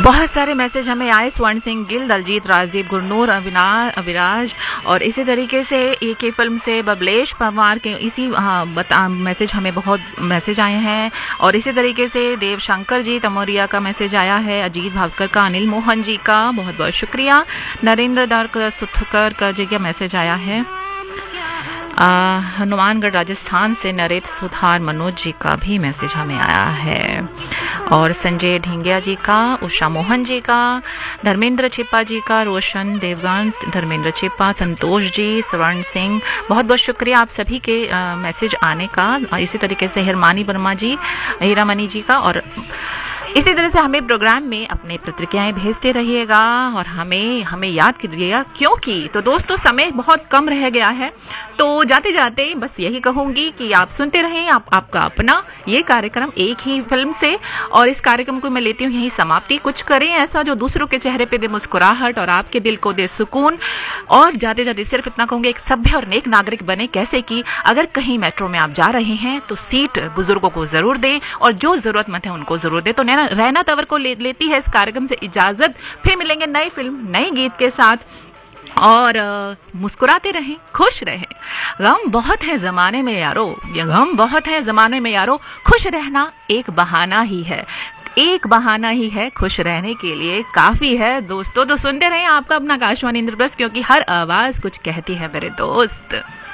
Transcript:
बहुत सारे मैसेज हमें आए। स्वर्ण सिंह गिल, दलजीत, राजदीप, गुरनूर, अविराज और इसी तरीके से एक ही फिल्म से बबलेश परमार के इसी मैसेज हमें बहुत मैसेज आए हैं। और इसी तरीके से देव शंकर जी तमोरिया का मैसेज आया है, अजीत भास्कर का, अनिल मोहन जी का बहुत बहुत शुक्रिया, नरेंद्र दार सुथकर का जी का मैसेज आया है, हनुमानगढ़ राजस्थान से नरेश सुधार मनोज जी का भी मैसेज हमें आया है, और संजय ढिंगिया जी का, उषा मोहन जी का, धर्मेंद्र छिप्पा जी का, रोशन देवगन, धर्मेंद्र छिप्पा, संतोष जी, स्वर्ण सिंह, बहुत बहुत शुक्रिया आप सभी के मैसेज आने का। इसी तरीके से हिरमानी वर्मा जी, हीरामणि जी का। और इसी तरह से हमें प्रोग्राम में अपने प्रतिक्रियाएं भेजते रहिएगा और हमें याद कीजिएगा, क्योंकि तो दोस्तों समय बहुत कम रह गया है। तो जाते जाते बस यही कहूंगी कि आप सुनते रहें आपका अपना ये कार्यक्रम एक ही फिल्म से, और इस कार्यक्रम को मैं लेती हूँ यही समाप्ति। कुछ करें ऐसा जो दूसरों के चेहरे पे दे मुस्कुराहट और आपके दिल को दे सुकून। और जाते जाते सिर्फ इतना कहूंगी, एक सभ्य और नेक नागरिक बने। कैसे कि अगर कहीं मेट्रो में आप जा रहे हैं तो सीट बुजुर्गों को जरूर दें, और जो जरूरतमंद है उनको जरूर दें। तो रहना तवर को लेती है इस कार्यक्रम से इजाजत। फिर मिलेंगे नई फिल्म नई गीत के साथ, और मुस्कुराते रहें, खुश रहें। गम बहुत है जमाने में यारो, गम बहुत है जमाने में यारो, खुश रहना एक बहाना ही है, एक बहाना ही है, खुश रहने के लिए काफी है दोस्तों। तो सुनते रहें आपका अपना आकाशवाणी इंद्रप्रस्थ, क्योंकि हर आवाज कुछ कहती है मेरे दोस्त।